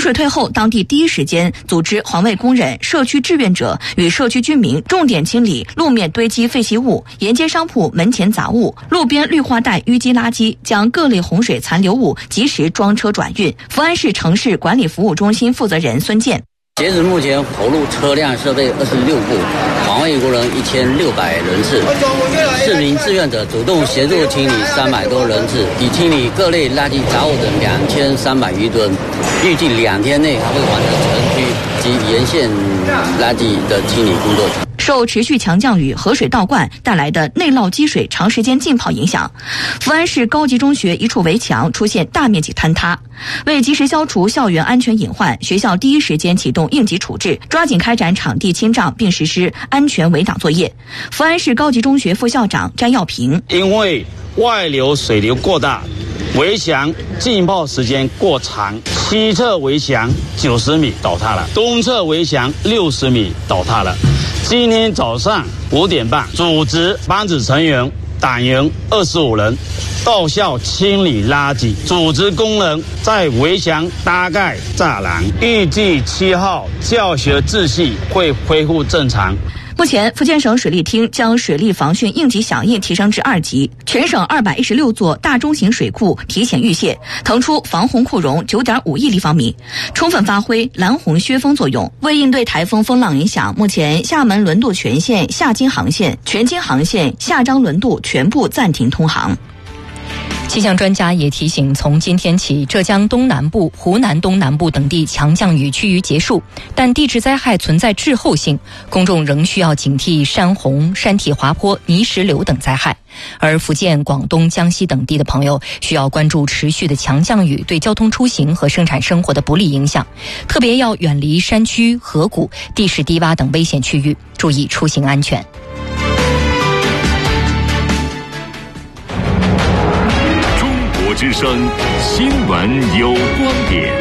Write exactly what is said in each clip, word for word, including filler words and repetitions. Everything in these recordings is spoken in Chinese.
水退后，当地第一时间组织环卫工人、社区志愿者与社区居民重点清理路面堆积废弃物、沿街商铺门前杂物、路边绿化带淤积垃圾，将各类洪水残留物及时装车转运。福安市城市管理服务中心负责人孙健。 截止目前，投入车辆设备二十六部，环卫工人一千六百人次，市民志愿者主动协助清理三百多人次，已清理各类垃圾杂物等两千三百余吨，预计两天内还会完成城区及沿线垃圾的清理工作。 受持续强降雨、河水倒灌带来的内涝积水长时间浸泡影响，福安市高级中学一处围墙出现大面积坍塌。为及时消除校园安全隐患，学校第一时间启动应急处置，抓紧开展场地清障，并实施安全围挡作业。福安市高级中学副校长詹耀平： 因为外流水流过大，围墙浸泡时间过长，西侧围墙九十米倒塌了，东侧围墙六十米倒塌了。今天早上五点半，组织班子成员党员二十五人到校清理垃圾，组织工人在围墙搭盖栅栏。预计七号教学秩序会恢复正常。 目前，福建省水利厅将水利防汛应急响应提升至二级，全省二百一十六座大中型水库提前预泄，腾出防洪库容 九点五亿立方米，充分发挥蓝洪削风作用。为应对台风风浪影响，目前厦门轮渡全线厦金航线、全金航线、厦漳轮渡全部暂停通航。 气象专家也提醒，从今天起，浙江东南部、湖南东南部等地强降雨趋于结束，但地质灾害存在滞后性，公众仍需要警惕山洪、山体滑坡、泥石流等灾害。而福建、广东、江西等地的朋友需要关注持续的强降雨对交通出行和生产生活的不利影响，特别要远离山区、河谷、地势低洼等危险区域，注意出行安全。 之声新闻有观点。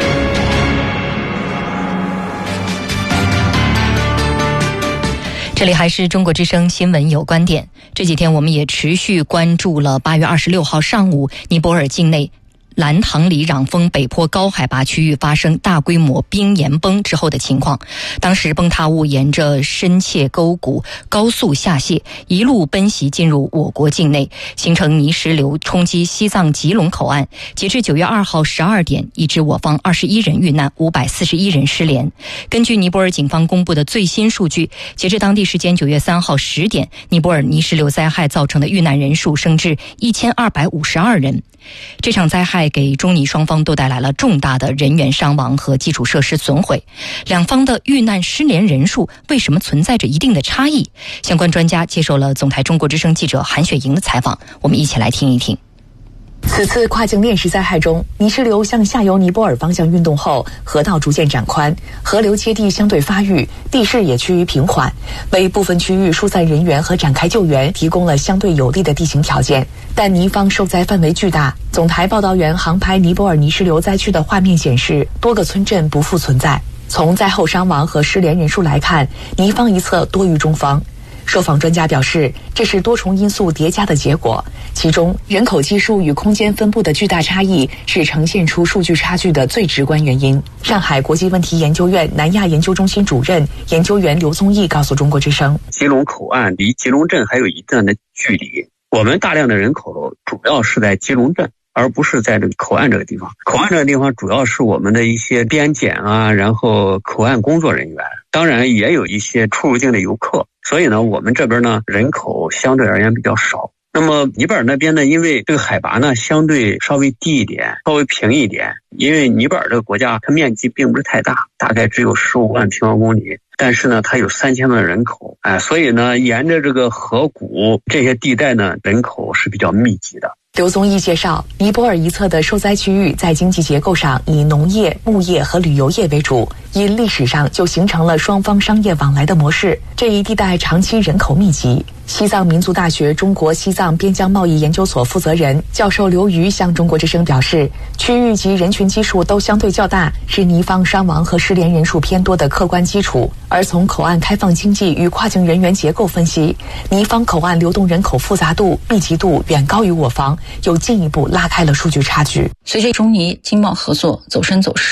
这里还是中国之声新闻有观点。这几天我们也持续关注了八月二十六号上午尼泊尔境内兰唐里壤峰北坡高海拔区域发生大规模冰岩崩之后的情况。当时崩塌物沿着深切沟谷高速下泄，一路奔袭进入我国境内，形成泥石流冲击西藏吉隆口岸。截至九月二号十二点，已致我方二十一人遇难，五百四十一人失联。根据尼泊尔警方公布的最新数据，截至当地时间九月三号十点，尼泊尔泥石流灾害造成的遇难人数升至一千二百五十二人。这场灾害给中尼双方都带来了重大的人员伤亡和基础设施损毁，两方的遇难失联人数为什么存在着一定的差异？相关专家接受了总台中国之声记者韩雪莹的采访，我们一起来听一听。 此次跨境链石灾害中，泥石流向下游尼泊尔方向运动后，河道逐渐展宽，河流接地相对发育，地势也趋于平缓，为部分区域疏散人员和展开救援提供了相对有利的地形条件。但尼方受灾范围巨大，总台报道员航拍尼泊尔泥石流灾区的画面显示，多个村镇不复存在。从灾后伤亡和失联人数来看，尼方一侧多于中方。受访专家表示，这是多重因素叠加的结果，其中人口基数与空间分布的巨大差异是呈现出数据差距的最直观原因。上海国际问题研究院南亚研究中心主任研究员刘宗义告诉中国之声， 吉隆口岸离吉隆镇还有一段的距离，我们大量的人口主要是在吉隆镇，而不是在这个口岸这个地方。口岸这个地方主要是我们的一些边检啊，然后口岸工作人员，当然也有一些出入境的游客。所以呢，我们这边呢人口相对而言比较少。那么尼泊尔那边呢，因为这个海拔呢相对稍微低一点，稍微平一点，因为尼泊尔这个国家它面积并不是太大，大概只有十五万平方公里，但是呢它有三千万人口，哎，所以呢沿着这个河谷这些地带呢人口是比较密集的。 刘宗义介绍，尼泊尔一侧的受灾区域在经济结构上以农业、牧业和旅游业为主，因历史上就形成了双方商业往来的模式。这一地带长期人口密集。西藏民族大学中国西藏边疆贸易研究所负责人教授刘瑜向中国之声表示，区域及人群基数都相对较大，是尼方伤亡和失联人数偏多的客观基础。而从口岸开放经济与跨境人员结构分析，尼方口岸流动人口复杂度、密集度远高于我方，又进一步拉开了数据差距。 随着中尼经贸合作走深走实，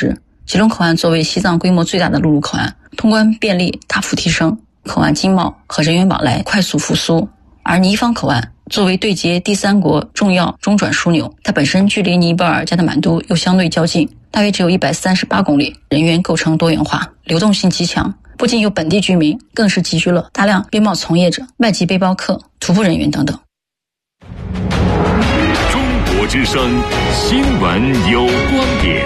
吉隆口岸作为西藏规模最大的陆路口岸，通关便利大幅提升，口岸经贸和人员往来快速复苏。而尼方口岸作为对接第三国重要中转枢纽，它本身距离尼泊尔加德满都又相对较近，大约只有一百三十八公里，人员构成多元化，流动性极强，不仅有本地居民，更是集聚了大量边贸从业者、外籍背包客、徒步人员等等。 中国之声新闻有观点。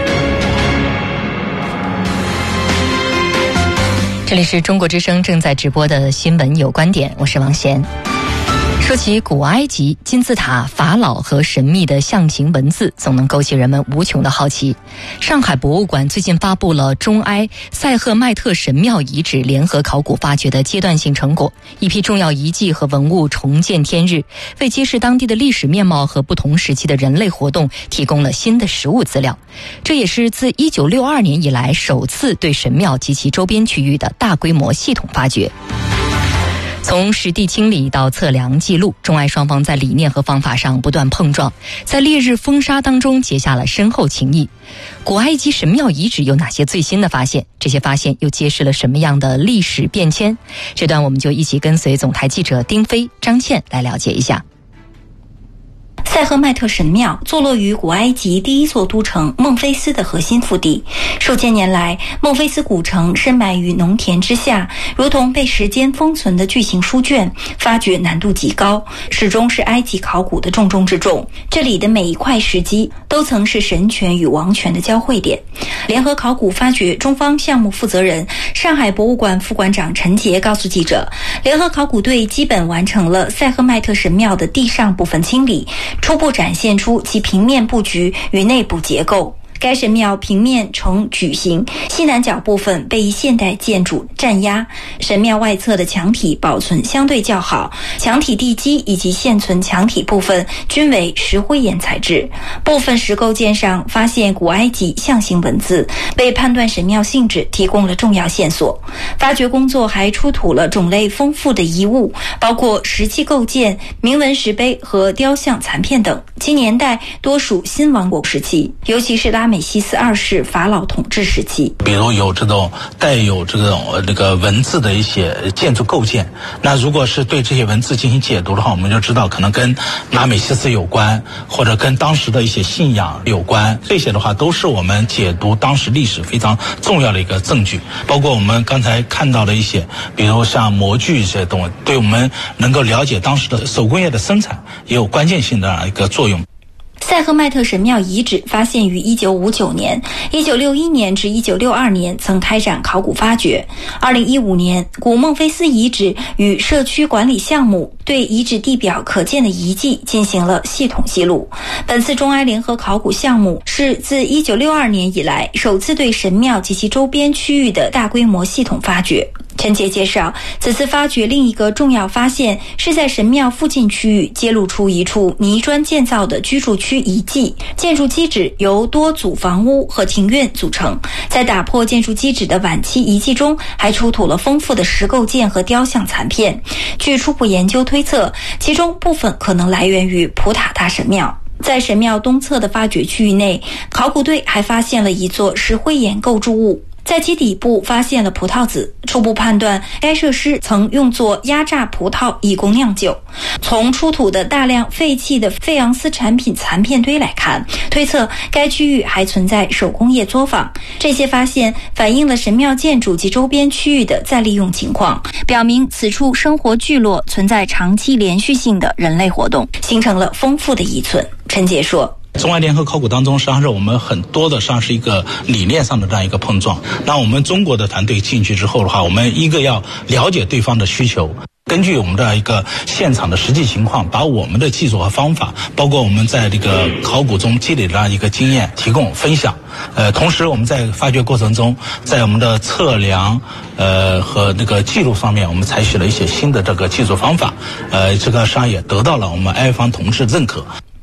这里是中国之声正在直播的新闻有观点，我是王贤。说起古埃及金字塔、法老和神秘的象形文字，总能勾起人们无穷的好奇。上海博物馆最近发布了中埃塞赫迈特神庙遗址联合考古发掘的阶段性成果，一批重要遗迹和文物重见天日，为揭示当地的历史面貌和不同时期的人类活动提供了新的实物资料。这也是自一九六二年以来首次对神庙及其周边区域的大规模系统发掘。从实地清理到测量记录，中埃双方在理念和方法上不断碰撞，在烈日风沙当中结下了深厚情谊。古埃及神庙遗址有哪些最新的发现？这些发现又揭示了什么样的历史变迁？这段我们就一起跟随总台记者丁飞、张倩来了解一下。 塞赫迈特神庙坐落于古埃及第一座都城孟菲斯的核心腹地。数千年来，孟菲斯古城深埋于农田之下，如同被时间封存的巨型书卷，发掘难度极高，始终是埃及考古的重中之重。这里的每一块石基都曾是神权与王权的交汇点。联合考古发掘中方项目负责人、上海博物馆副馆长陈杰告诉记者，联合考古队基本完成了塞赫迈特神庙的地上部分清理，初步展现出其平面布局与内部结构。该神庙平面呈矩形，西南角部分被一现代建筑占压。神庙外侧的墙体保存相对较好，墙体地基以及现存墙体部分均为石灰岩材质。部分石构件上发现古埃及象形文字，为判断神庙性质提供了重要线索。发掘工作还出土了种类丰富的遗物，包括石器构件、铭文石碑和雕像残片等，其年代多属新王国时期，尤其是拉美西斯二世法老统治时期。 比如有这种带有这种这个文字的一些建筑构件，那如果是对这些文字进行解读的话，我们就知道可能跟拉美西斯有关，或者跟当时的一些信仰有关。这些的话都是我们解读当时历史非常重要的一个证据。包括我们刚才看到的一些，比如像模具这些东西，对我们能够了解当时的手工业的生产也有关键性的一个作用。 塞赫迈特神庙遗址发现于一九五九年，一九六一年至一九六二年曾开展考古发掘。二零一五年，古孟菲斯遗址与社区管理项目对遗址地表可见的遗迹进行了系统记录。本次中埃联合考古项目是自一九六二年以来首次对神庙及其周边区域的大规模系统发掘。陈杰介绍，此次发掘另一个重要发现是在神庙附近区域揭露出一处泥砖建造的居住区遗迹，建筑基址由多组房屋和庭院组成。在打破建筑基址的晚期遗迹中，还出土了丰富的石构件和雕像残片。据初步研究推测，其中部分可能来源于普塔大神庙。在神庙东侧的发掘区域内，考古队还发现了一座石灰岩构筑物，在其底部发现了葡萄籽，初步判断该设施曾用作压榨葡萄以供酿酒。从出土的大量废弃的费昂斯产品残片堆来看，推测该区域还存在手工业作坊。这些发现反映了神庙建筑及周边区域的再利用情况，表明此处生活聚落存在长期连续性的人类活动，形成了丰富的遗存。陈杰说， 中埃联合考古当中，实际上是我们很多的上是一个理念上的这样一个碰撞。那我们中国的团队进去之后的话，我们一个要了解对方的需求，根据我们的一个现场的实际情况，把我们的技术和方法，包括我们在这个考古中积累的这样一个经验提供分享。呃，同时我们在发掘过程中，在我们的测量呃和那个记录方面，我们采取了一些新的这个技术方法。呃，这个实际上也得到了我们埃方同志认可。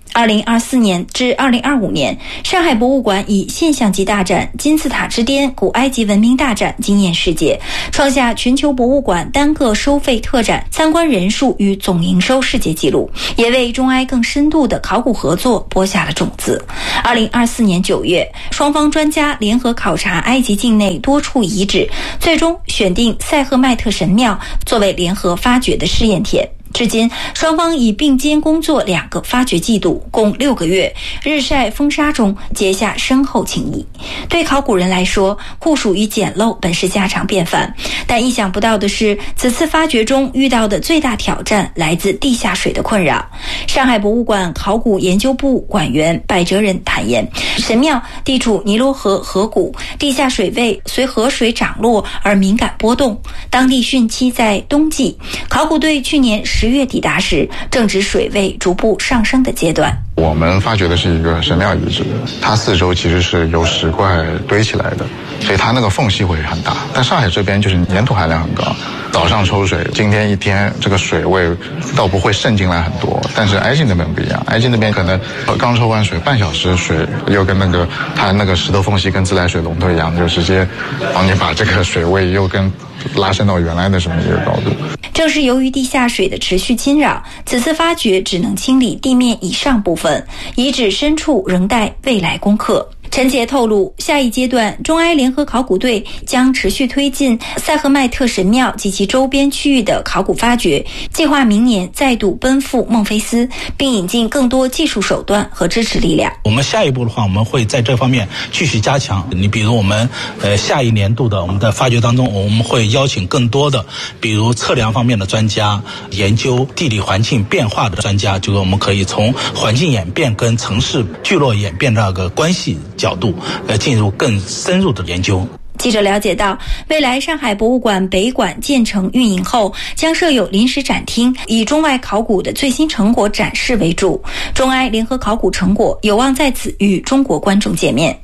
二零二四年至二零二五年，上海博物馆以现象级大展《金字塔之巅：古埃及文明大展》惊艳世界，创下全球博物馆单个收费特展参观人数与总营收世界纪录，也为中埃更深度的考古合作播下了种子。二零二四年九月，双方专家联合考察埃及境内多处遗址，最终选定塞赫迈特神庙作为联合发掘的试验田。至今，双方已并肩工作两个发掘季度，共六个月，日晒风沙中结下深厚情谊。对考古人来说，酷暑与简陋本是家常便饭，但意想不到的是，此次发掘中遇到的最大挑战来自地下水的困扰。上海博物馆考古研究部馆员百哲人坦言，神庙地处尼罗河河谷，地下水位随河水涨落而敏感波动，当地汛期在冬季。考古队去年十月抵达时，正值水位逐步上升的阶段。 我们发掘的是一个神庙遗址，它四周其实是由石块堆起来的，所以它那个缝隙会很大。但上海这边就是粘土含量很高，早上抽水，今天一天这个水位倒不会渗进来很多。但是埃及那边不一样，埃及那边可能刚抽完水半小时，水又跟那个它那个石头缝隙跟自来水龙头一样，就直接帮你把这个水位又跟拉伸到原来的这么一个高度。 正是由于地下水的持续侵扰，此次发掘只能清理地面以上部分，遗址深处仍待未来攻克。陈杰透露，下一阶段中埃联合考古队将持续推进塞赫迈特神庙及其周边区域的考古发掘，计划明年再度奔赴孟菲斯，并引进更多技术手段和支持力量。 我们下一步的话，我们会在这方面继续加强。你比如我们呃下一年度的我们的发掘当中，我们会邀请更多的比如测量方面的专家，研究地理环境变化的专家，就是我们可以从环境演变跟城市聚落演变这个关系角度呃进入更深入的研究。 记者了解到，未来上海博物馆北馆建成运营后，将设有临时展厅，以中外考古的最新成果展示为主。中埃联合考古成果有望在此与中国观众见面。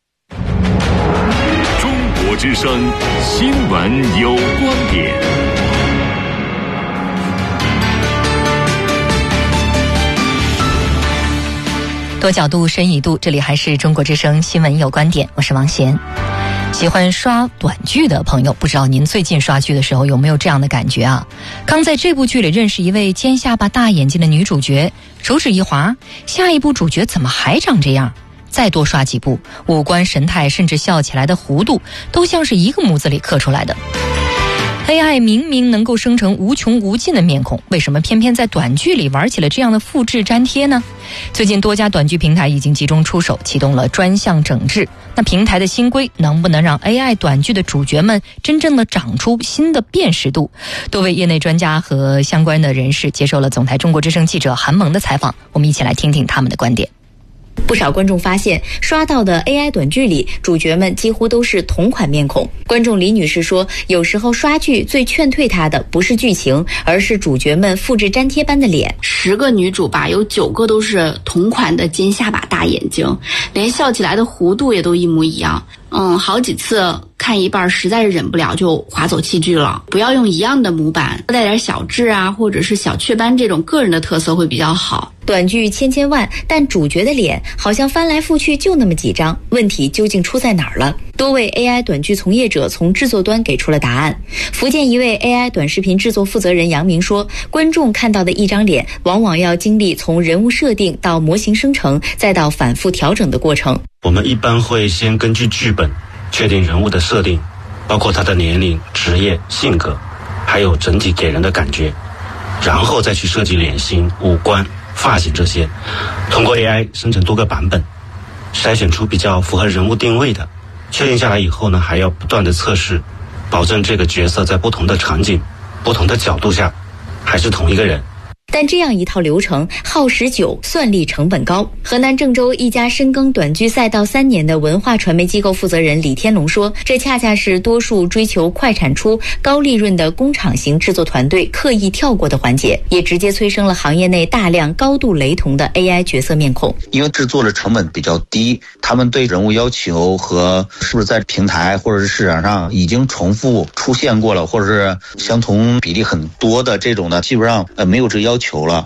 中国之声新闻有观点。 多角度深一度，这里还是中国之声新闻有观点，我是王贤。喜欢刷短剧的朋友，不知道您最近刷剧的时候有没有这样的感觉啊？刚在这部剧里认识一位尖下巴大眼睛的女主角，手指一滑，下一部主角怎么还长这样？再多刷几部，五官神态甚至笑起来的弧度都像是一个模子里刻出来的。A I 明明能够生成无穷无尽的面孔，为什么偏偏在短剧里玩起了这样的复制粘贴呢？最近多家短剧平台已经集中出手，启动了专项整治。那平台的新规能不能让 A I 短剧的主角们真正的长出新的辨识度？多位业内专家和相关的人士接受了总台中国之声记者韩萌的采访，我们一起来听听他们的观点。 不少观众发现，刷到的 A I 短剧里，主角们几乎都是同款面孔。观众李女士说，有时候刷剧最劝退她的不是剧情，而是主角们复制粘贴般的脸。 十个女主吧，有九个都是同款的尖下巴大眼睛，连笑起来的弧度也都一模一样。嗯，好几次看一半实在是忍不了就划走弃剧了。不要用一样的模板，带点小痣啊，或者是小雀斑这种个人的特色会比较好。 短剧千千万，但主角的脸好像翻来覆去就那么几张，问题究竟出在哪儿了？多位 A I 短剧从业者从制作端给出了答案。福建一位 A I 短视频制作负责人杨明说，观众看到的一张脸往往要经历从人物设定到模型生成再到反复调整的过程。 我们一般会先根据剧本确定人物的设定，包括他的年龄、职业、性格，还有整体给人的感觉，然后再去设计脸型、五官、发型这些，通过 A I 生成多个版本，筛选出比较符合人物定位的。确定下来以后呢，还要不断的测试，保证这个角色在不同的场景、不同的角度下还是同一个人。 但这样一套流程耗时久，算力成本高。河南郑州一家深耕短剧赛道三年的文化传媒机构负责人李天龙说，这恰恰是多数追求快产出、高利润的工厂型制作团队刻意跳过的环节，也直接催生了行业内大量高度雷同的 A I 角色面孔。 因为制作的成本比较低，他们对人物要求和是不是在平台或者是市场上已经重复出现过了，或者是相同比例很多的这种呢，基本上呃没有这个要求求了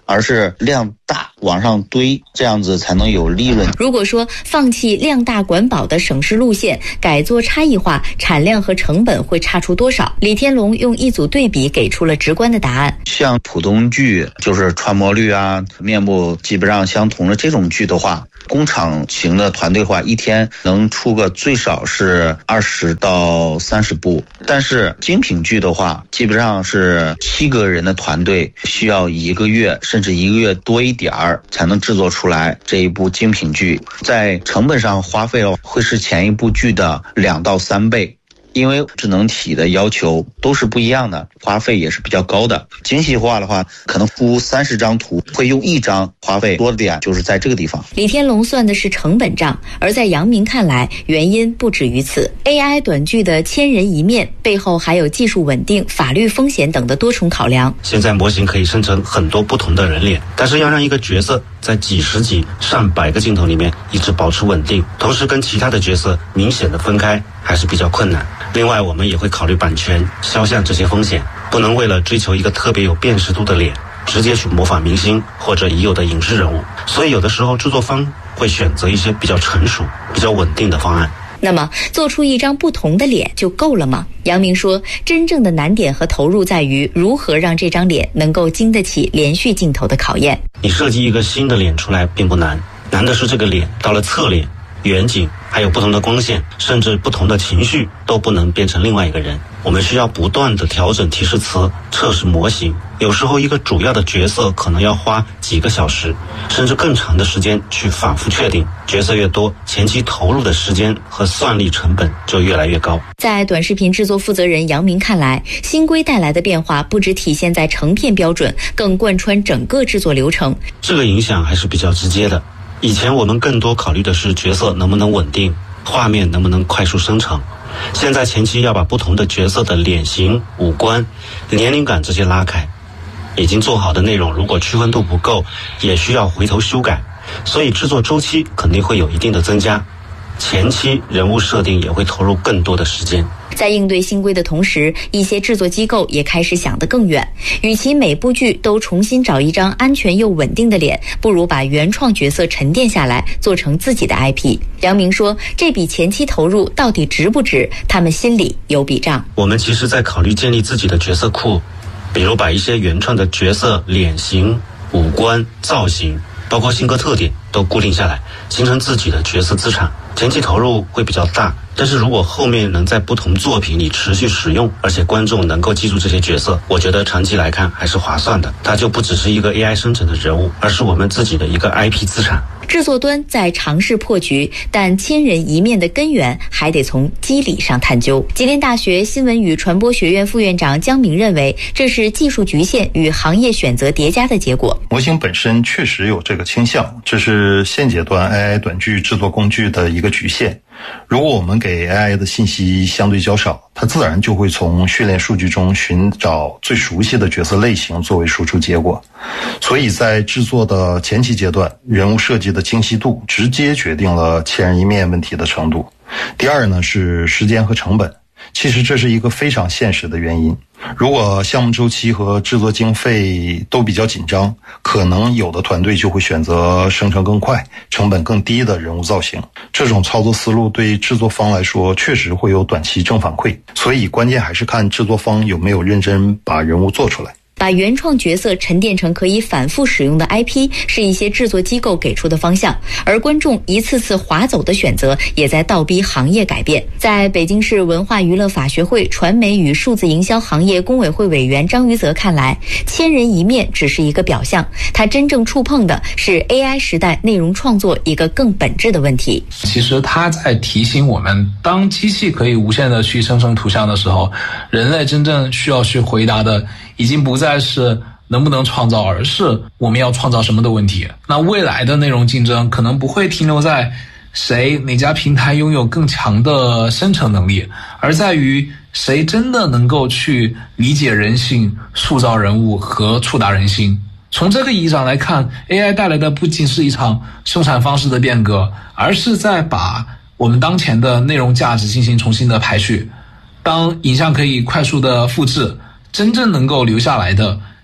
而是量大往上堆，这样子才能有利润。 如果说放弃量大管饱的省事路线，改做差异化，产量和成本会差出多少？李天龙用一组对比给出了直观的答案。 像普通锯，就是穿模率啊、面部基本上相同的这种锯的话，工厂型的团队的话，一天能出个最少是二十到三十部，但是精品锯的话，基本上是七个人的团队需要一个月甚至一个月多一点儿才能制作出来这一部精品锯，在成本上花费会是前一部锯的两到三倍。因为智能体的要求都是不一样的，花费也是比较高的。精细化的话，可能出三十张图会用一张，花费多的点就是在这个地方。 李天龙算的是成本账，而在杨明看来，原因不止于此。A I 短剧的千人一面背后还有技术稳定、法律风险等的多重考量。 现在模型可以生成很多不同的人脸，但是要让一个角色在几十几、上百个镜头里面一直保持稳定，同时跟其他的角色明显的分开，还是比较困难。另外，我们也会考虑版权、肖像这些风险，不能为了追求一个特别有辨识度的脸，直接去模仿明星或者已有的影视人物。所以有的时候制作方会选择一些比较成熟、比较稳定的方案。 那么做出一张不同的脸就够了吗？杨明说，真正的难点和投入在于如何让这张脸能够经得起连续镜头的考验。 你设计一个新的脸出来并不难，难的是这个脸到了侧脸、远景，还有不同的光线，甚至不同的情绪都不能变成另外一个人。我们需要不断的调整提示词，测试模型。有时候一个主要的角色可能要花几个小时甚至更长的时间去反复确定，角色越多，前期投入的时间和算力成本就越来越高。 在短视频制作负责人杨明看来，新规带来的变化不只体现在成片标准，更贯穿整个制作流程。 这个影响还是比较直接的。以前我们更多考虑的是角色能不能稳定，画面能不能快速生成。现在前期要把不同的角色的脸型、五官、年龄感这些拉开，已经做好的内容如果区分度不够，也需要回头修改，所以制作周期肯定会有一定的增加，前期人物设定也会投入更多的时间。 在应对新规的同时，一些制作机构也开始想得更远，与其每部剧都重新找一张安全又稳定的脸，不如把原创角色沉淀下来，做成自己的 I P。 杨明说，这笔前期投入到底值不值，他们心里有笔账。 我们其实在考虑建立自己的角色库，比如把一些原创的角色脸型、五官、造型，包括性格特点都固定下来，形成自己的角色资产。前期投入会比较大，但是如果后面能在不同作品里持续使用，而且观众能够记住这些角色，我觉得长期来看还是划算的。它就不只是一个 A I 生成的人物，而是我们自己的一个 I P 资产。 制作端在尝试破局，但千人一面的根源还得从机理上探究。吉林大学新闻与传播学院副院长姜明认为，这是技术局限与行业选择叠加的结果。 模型本身确实有这个倾向，这是现阶段 A I 短剧制作工具的一个局限。如果我们给 A I 的信息相对较少，它自然就会从训练数据中寻找最熟悉的角色类型作为输出结果。所以在制作的前期阶段，人物设计的精细度直接决定了千人一面问题的程度。第二呢，是时间和成本。其实这是一个非常现实的原因。如果项目周期和制作经费都比较紧张，可能有的团队就会选择生成更快、成本更低的人物造型。这种操作思路对制作方来说确实会有短期正反馈，所以关键还是看制作方有没有认真把人物做出来。 把原创角色沉淀成可以反复使用的 I P 是一些制作机构给出的方向，而观众一次次划走的选择也在倒逼行业改变。在北京市文化娱乐法学会传媒与数字营销行业工委会委员张于泽看来，千人一面只是一个表象，他真正触碰的是 A I 时代内容创作一个更本质的问题。 其实他在提醒我们，当机器可以无限的去生成图像的时候，人类真正需要去回答的已经不再是能不能创造，而是我们要创造什么的问题。那未来的内容竞争可能不会停留在谁哪家平台拥有更强的生成能力，而在于谁真的能够去理解人性、塑造人物和触达人心。从这个意义上来看， A I 带来的不仅是一场生产方式的变革，而是在把我们当前的内容价值进行重新的排序。当影像可以快速的复制，真正能够留下来的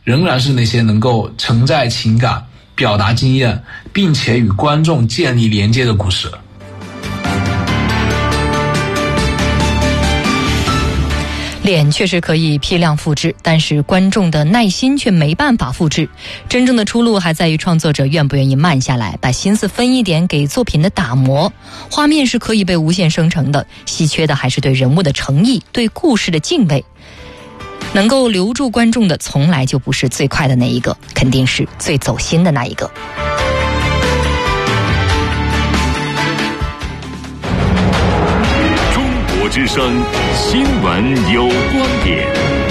仍然是那些能够承载情感、表达经验，并且与观众建立连接的故事。 脸确实可以批量复制，但是观众的耐心却没办法复制。真正的出路还在于创作者愿不愿意慢下来，把心思分一点给作品的打磨。画面是可以被无限生成的，稀缺的还是对人物的诚意，对故事的敬畏。能够留住观众的从来就不是最快的那一个，肯定是最走心的那一个。 中国之声新闻有观点，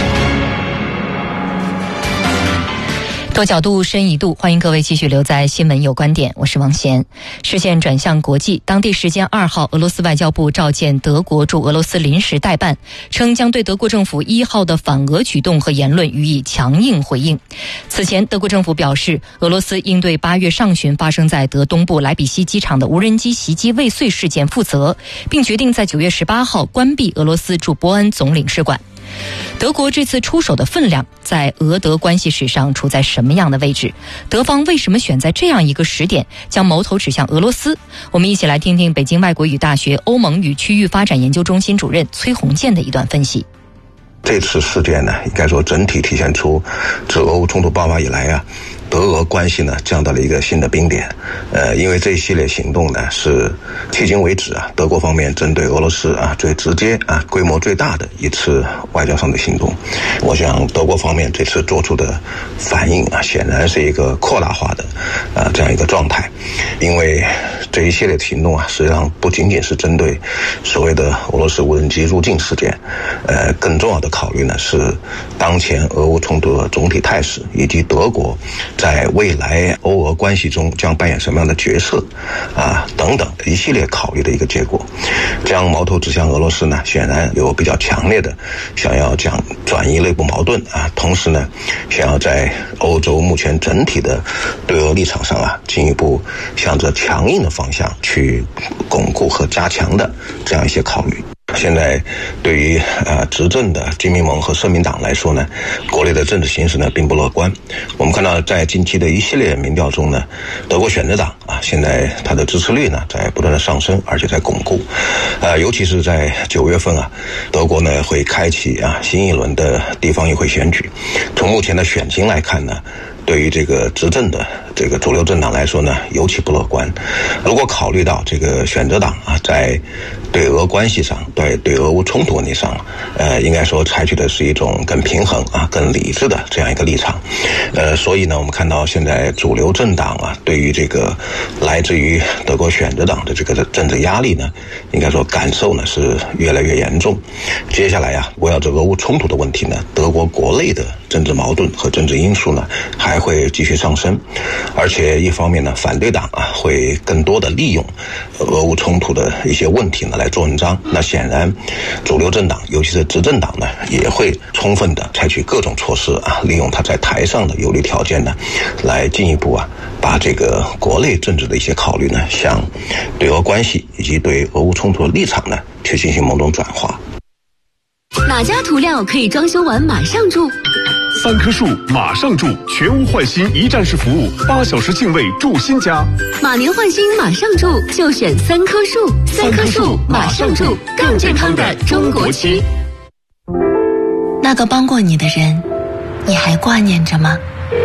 多角度深一度，欢迎各位继续留在新闻有观点，我是王贤。视线转向国际，当地时间二号，俄罗斯外交部召见德国驻俄罗斯临时代办，称将对德国政府一号的反俄举动和言论予以强硬回应。此前，德国政府表示，俄罗斯应对八月上旬发生在德东部莱比锡机场的无人机袭击未遂事件负责，并决定在九月十八号关闭俄罗斯驻波恩总领事馆。德国这次出手的分量在俄德关系史上处在什么样的位置？德方为什么选在这样一个时点将矛头指向俄罗斯？我们一起来听听北京外国语大学欧盟与区域发展研究中心主任崔洪建的一段分析。 这次事件呢，应该说整体体现出自俄乌冲突爆发以来啊，德俄关系呢降到了一个新的冰点。呃，因为这一系列行动呢是迄今为止啊，德国方面针对俄罗斯啊最直接啊规模最大的一次外交上的行动。我想德国方面这次做出的反应啊，显然是一个扩大化的啊这样一个状态。因为这一系列行动啊，实际上不仅仅是针对所谓的俄罗斯无人机入境事件，呃，更重要的考虑呢是当前俄乌冲突的总体态势，以及德国在未来欧俄关系中将扮演什么样的角色啊等等一系列考虑的一个结果。将矛头指向俄罗斯呢，显然有比较强烈的想要讲转移内部矛盾啊，同时呢想要在欧洲目前整体的对俄立场上啊进一步向着强硬的方向去巩固和加强的这样一些考虑。现在对于呃执政的基民盟和社民党来说呢，国内的政治形势呢并不乐观。我们看到在近期的一系列民调中呢，德国选择党啊现在它的支持率呢在不断的上升，而且在巩固。呃尤其是在九月份啊，德国呢会开启啊新一轮的地方议会选举。从目前的选情来看呢，对于这个执政的这个主流政党来说呢，尤其不乐观。如果考虑到这个选择党啊，在对俄关系上，对对俄乌冲突问题上，呃，应该说采取的是一种更平衡啊、更理智的这样一个立场。呃，所以呢，我们看到现在主流政党啊，对于这个来自于德国选择党的这个政治压力呢，应该说感受呢是越来越严重。接下来呀、啊，围绕着俄乌冲突的问题呢，德国国内的政治矛盾和政治因素呢还会继续上升，而且一方面呢，反对党啊会更多的利用俄乌冲突的一些问题呢来做文章。那显然，主流政党，尤其是执政党呢，也会充分的采取各种措施啊，利用它在台上的有利条件呢，来进一步啊把这个国内政治的一些考虑呢，向对俄关系以及对俄乌冲突的立场呢，去进行某种转化。 哪家涂料可以装修完马上住？ 三棵树马上住，全屋换新一站式服务，八小时净位住新家。 马年换新马上住，就选三棵树。三棵树马上住，更健康的中国区。 那个帮过你的人，你还挂念着吗？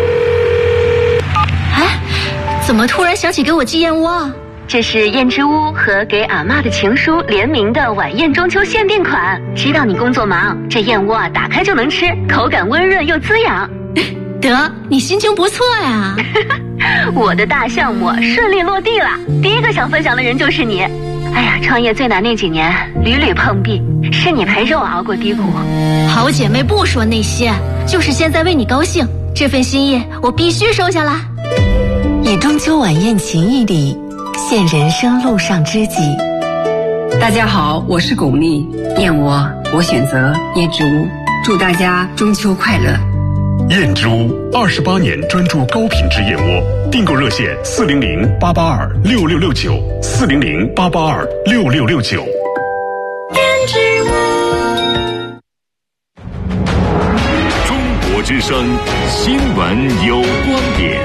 哎，怎么突然想起给我寄燕窝啊？这是燕之屋和给阿嬷的情书联名的晚宴中秋限定款。知道你工作忙，这燕窝啊打开就能吃，口感温润又滋养。 得，你心情不错呀。 我的大项目顺利落地了，第一个想分享的人就是你。哎呀，创业最难那几年屡屡碰壁，是你陪着我熬过低谷。 好姐妹不说那些，就是现在为你高兴，这份心意我必须收下啦。 以中秋晚宴情谊礼，现人生路上知己。 大家好，我是巩俐，燕窝我选择燕之屋，祝大家中秋快乐。 燕之屋二十八年专注高品质燕窝，订购热线四零零八八二六六六九四零零八八二六六六九。 中国之之声，新闻有观点。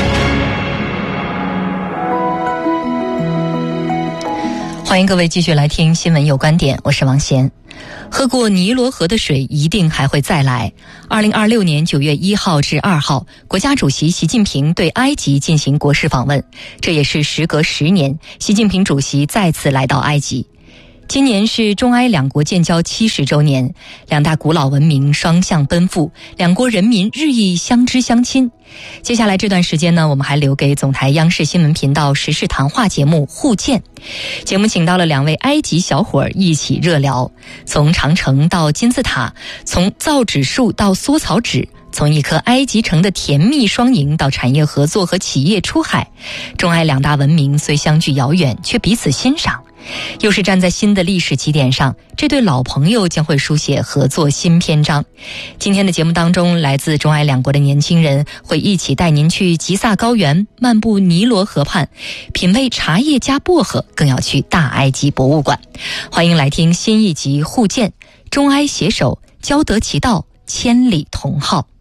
欢迎各位继续来听新闻有观点，我是王贤。喝过尼罗河的水一定还会再来。二零二六年九月一号至二号，国家主席习近平对埃及进行国事访问，这也是时隔十年，习近平主席再次来到埃及。今年是中埃两国建交七十周年，两大古老文明双向奔赴，两国人民日益相知相亲。接下来这段时间呢，我们还留给总台央视新闻频道时事谈话节目互鉴。节目请到了两位埃及小伙儿一起热聊，从长城到金字塔，从造纸术到缩草纸，从一颗埃及城的甜蜜双赢到产业合作和企业出海，中埃两大文明虽相距遥远，却彼此欣赏。又是站在新的历史起点上，这对老朋友将会书写合作新篇章。今天的节目当中，来自中埃两国的年轻人会一起带您去吉萨高原，漫步尼罗河畔，品味茶叶加薄荷，更要去大埃及博物馆。欢迎来听新一集互鉴，中埃携手，交得其道，千里同好。